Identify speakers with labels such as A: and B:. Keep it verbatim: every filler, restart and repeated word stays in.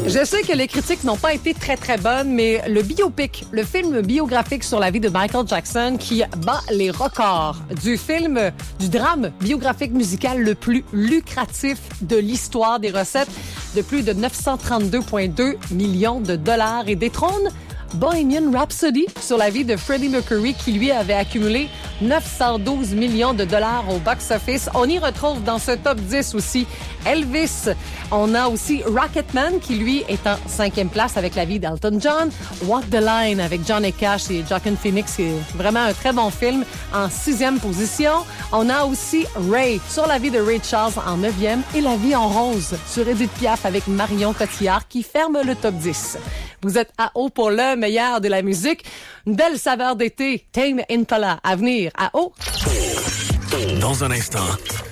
A: Je sais que les critiques n'ont pas été très, très bonnes, mais le biopic, le film biographique sur la vie de Michael Jackson qui bat les records du film, du drame biographique musical le plus lucratif de l'histoire des recettes de plus de neuf cent trente-deux virgule deux millions de dollars et détrône Bohemian Rhapsody sur la vie de Freddie Mercury qui, lui, avait accumulé neuf cent douze millions de dollars au box-office. On y retrouve dans ce top dix aussi Elvis. On a aussi Rocketman qui, lui, est en cinquième place avec la vie d'Elton John. Walk the Line avec Johnny Cash et Joaquin Phoenix, qui est vraiment un très bon film, en sixième position. On a aussi Ray sur la vie de Ray Charles en neuvième et La vie en rose sur Edith Piaf avec Marion Cotillard qui ferme le top dix. Vous êtes à haut pour le meilleur de la musique. Une belle saveur d'été. Tame Impala à venir à haut.
B: Dans un instant,